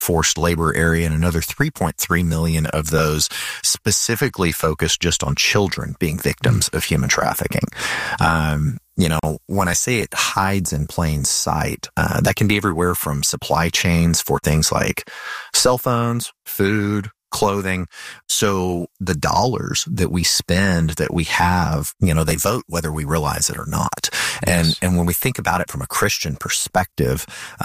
forced labor area, and another 3.3 million of those specifically focused just on children being victims of human trafficking. When I say it hides in plain sight, that can be everywhere from supply chains for things like cell phones, food, clothing. So the dollars that we spend, that we have, they vote whether we realize it or not. Yes. And when we think about it from a Christian perspective,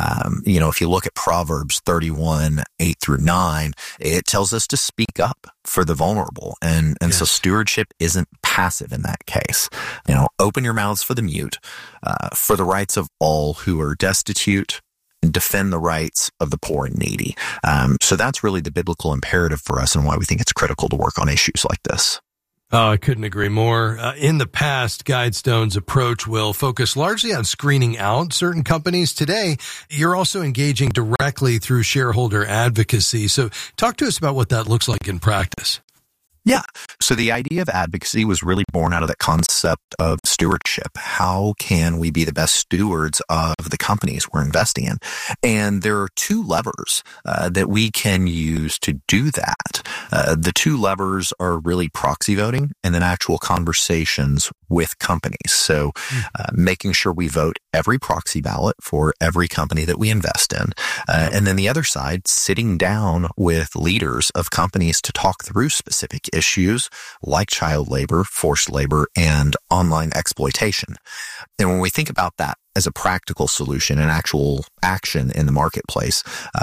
if you look at Proverbs 31, 8-9, it tells us to speak up for the vulnerable. And Yes. so stewardship isn't passive in that case. Open your mouths for the mute, for the rights of all who are destitute, and defend the rights of the poor and needy. So that's really the biblical imperative for us and why we think it's critical to work on issues like this. Oh, I couldn't agree more. In the past, Guidestone's approach will focus largely on screening out certain companies. Today, you're also engaging directly through shareholder advocacy. So talk to us about what that looks like in practice. Yeah. So the idea of advocacy was really born out of that concept of stewardship. How can we be the best stewards of the companies we're investing in? And there are two levers that we can use to do that. The two levers are really proxy voting and then actual conversations with companies. So making sure we vote every proxy ballot for every company that we invest in. And then the other side, sitting down with leaders of companies to talk through specific issues like child labor, forced labor, and online exploitation. And when we think about that as a practical solution and actual action in the marketplace,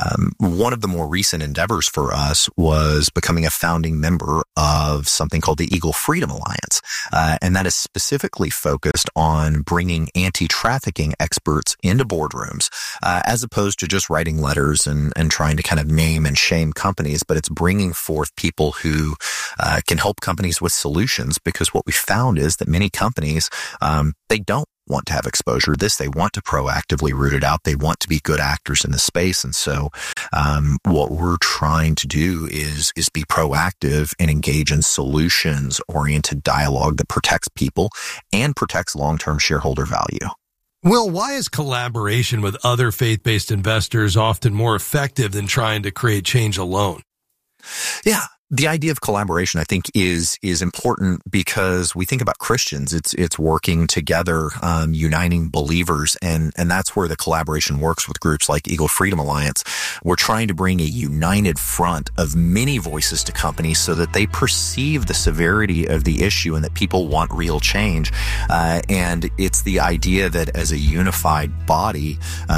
one of the more recent endeavors for us was becoming a founding member of something called the Eagle Freedom Alliance. And that is specifically focused on bringing anti-trafficking experts into boardrooms, as opposed to just writing letters and trying to kind of name and shame companies, but it's bringing forth people who can help companies with solutions, because what we found is that many companies, they don't want to have exposure to this. They want to proactively root it out. They want to be good actors in the space. And so what we're trying to do is be proactive and engage in solutions-oriented dialogue that protects people and protects long-term shareholder value. Will, why is collaboration with other faith-based investors often more effective than trying to create change alone? Yeah. The idea of collaboration, I think, is important because we think about Christians. It's working together, uniting believers, and that's where the collaboration works with groups like Eagle Freedom Alliance. We're trying to bring a united front of many voices to companies so that they perceive the severity of the issue and that people want real change. And it's the idea that as a unified body,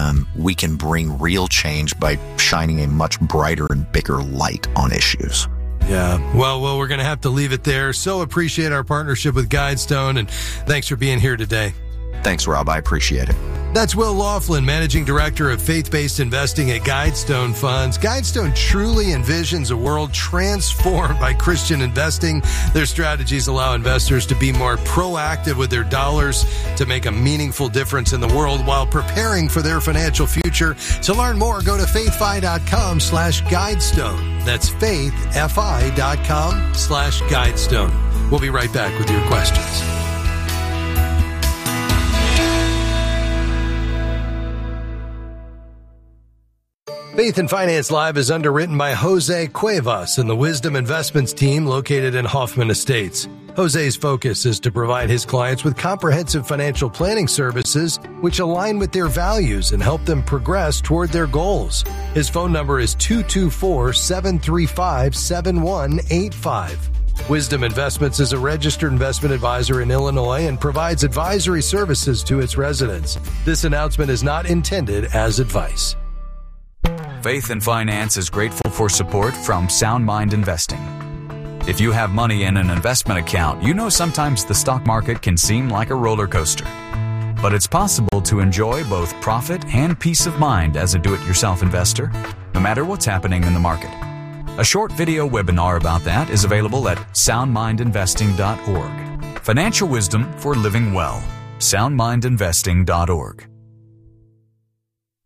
we can bring real change by shining a much brighter and bigger light on issues. Yeah. Well, we're going to have to leave it there. So appreciate our partnership with Guidestone, and thanks for being here today. Thanks, Rob. I appreciate it. That's Will Laughlin, Managing Director of Faith-Based Investing at Guidestone Funds. Guidestone truly envisions a world transformed by Christian investing. Their strategies allow investors to be more proactive with their dollars to make a meaningful difference in the world while preparing for their financial future. To learn more, go to faithfi.com/Guidestone. That's faithfi.com/Guidestone. We'll be right back with your questions. Faith and Finance Live is underwritten by Jose Cuevas and the Wisdom Investments team located in Hoffman Estates. Jose's focus is to provide his clients with comprehensive financial planning services which align with their values and help them progress toward their goals. His phone number is 224-735-7185. Wisdom Investments is a registered investment advisor in Illinois and provides advisory services to its residents. This announcement is not intended as advice. Faith and Finance is grateful for support from Sound Mind Investing. If you have money in an investment account, you know sometimes the stock market can seem like a roller coaster. But it's possible to enjoy both profit and peace of mind as a do-it-yourself investor, no matter what's happening in the market. A short video webinar about that is available at soundmindinvesting.org. Financial wisdom for living well. soundmindinvesting.org.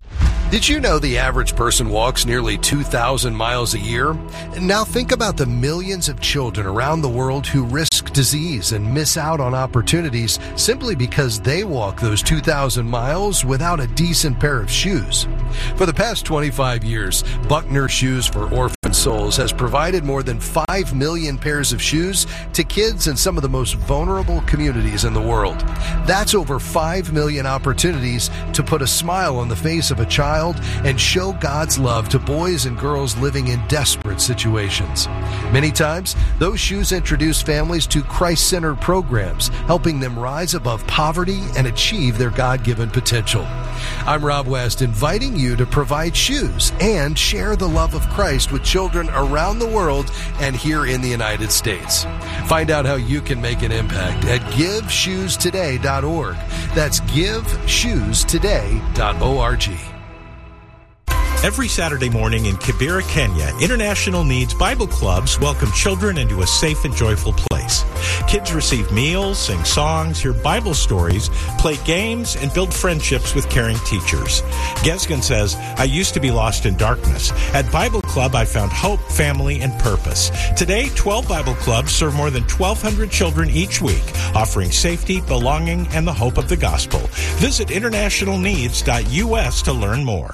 Did you know the average person walks nearly 2,000 miles a year? Now think about the millions of children around the world who risk disease and miss out on opportunities simply because they walk those 2,000 miles without a decent pair of shoes. For the past 25 years, Buckner Shoes for Orphan Souls has provided more than 5 million pairs of shoes to kids in some of the most vulnerable communities in the world. That's over 5 million opportunities to put a smile on the face of a child and show God's love to boys and girls living in desperate situations. Many times, those shoes introduce families to Christ-centered programs, helping them rise above poverty and achieve their God-given potential. I'm Rob West, inviting you to provide shoes and share the love of Christ with children around the world and here in the United States. Find out how you can make an impact at GiveShoesToday.org. That's GiveShoesToday.org. Every Saturday morning in Kibera, Kenya, International Needs Bible Clubs welcome children into a safe and joyful place. Kids receive meals, sing songs, hear Bible stories, play games, and build friendships with caring teachers. Gesgen says, I used to be lost in darkness. At Bible Club, I found hope, family, and purpose. Today, 12 Bible Clubs serve more than 1,200 children each week, offering safety, belonging, and the hope of the gospel. Visit internationalneeds.us to learn more.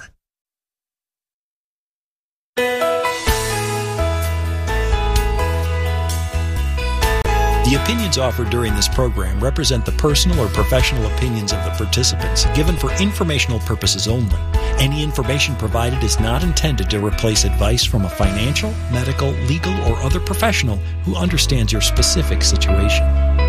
The opinions offered during this program represent the personal or professional opinions of the participants, given for informational purposes only. Any information provided is not intended to replace advice from a financial, medical, legal, or other professional who understands your specific situation.